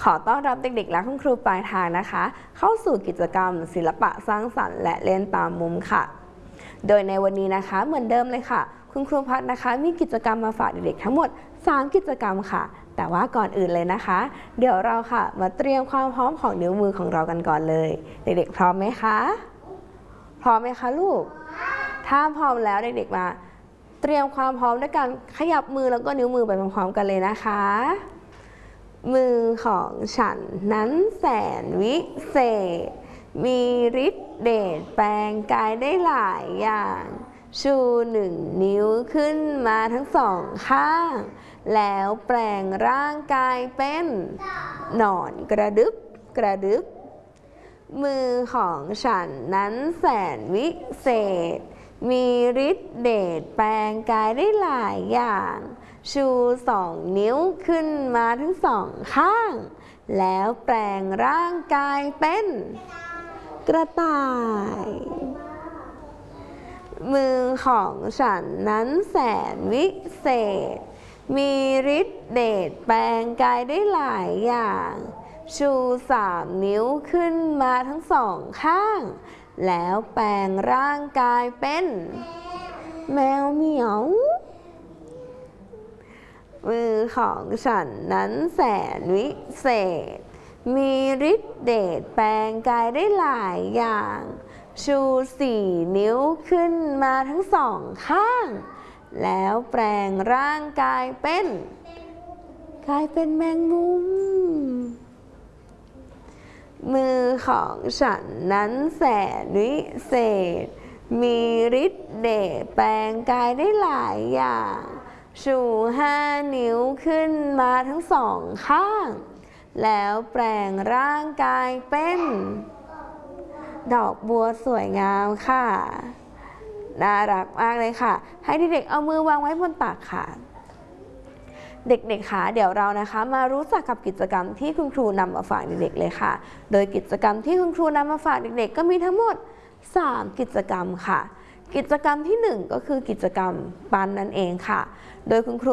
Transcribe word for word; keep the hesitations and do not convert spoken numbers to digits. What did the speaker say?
ขอต้อนรับเด็กๆและคุณครูปลายทางนะคะเข้าสู่กิจกรรมศิลปะสร้างสรรค์และเล่นตามมุมค่ะโดยในวันนี้นะคะเหมือนเดิมเลยค่ะคุณครูพัฒน์นะคะมีกิจกรรมมาฝากเด็กๆทั้งหมดสามกิจกรรมค่ะแต่ว่าก่อนอื่นเลยนะคะเดี๋ยวเราค่ะมาเตรียมความพร้อมของนิ้วมือของเรากันก่อนเลยเด็กๆพร้อมไหมคะพร้อมไหมคะลูกถ้าพร้อมแล้วเด็กๆมาเตรียมความพร้อมด้วยการขยับมือแล้วก็นิ้วมือไปพร้อมๆกันเลยนะคะมือของฉันนั้นแสนวิเศษมีฤทธิ์เดชแปลงกายได้หลายอย่างชูหนึ่งนิ้วขึ้นมาทั้งสองข้างแล้วแปลงร่างกายเป็นหนอนกระดึบกระดึบมือของฉันนั้นแสนวิเศษมีฤทธิ์เดชแปลงกายได้หลายอย่างชูสองนิ้วขึ้นมาทั้งสองข้างแล้วแปลงร่างกายเป็นกระต่ายมือของฉันนั้นแสนวิเศษมีฤทธิ์เดชแปลงกายได้หลายอย่างชูสามนิ้วขึ้นมาทั้งสองข้างแล้วแปลงร่างกายเป็นแมวเหมียวมือของฉันนั้นแสนวิเศษมีฤทธิ์เดชแปลงกายได้หลายอย่างชูสี่นิ้วขึ้นมาทั้งสองข้างแล้วแปลงร่างกายเป็นกลายเป็นแมงมุมมือของฉันนั้นแสนวิเศษมีฤทธิ์เดชแปลงกายได้หลายอย่างชูห้านิ้วขึ้นมาทั้งสองข้างแล้วแปลงร่างกายเป็นดอกบัวสวยงามค่ะน่ารักมากเลยค่ะให้เด็กๆเอามือวางไว้บนตักค่ะเด็กๆค่ะเดี๋ยวเรานะคะมารู้จักกับกิจกรรมที่คุณครูนำมาฝากเด็กๆเลยค่ะโดยกิจกรรมที่คุณครูนำมาฝากเด็กๆก็มีทั้งหมดสามกิจกรรมค่ะกิจกรรมที่หนึ่งก็คือกิจกรรมปั้นนั่นเองค่ะโดยคุณครู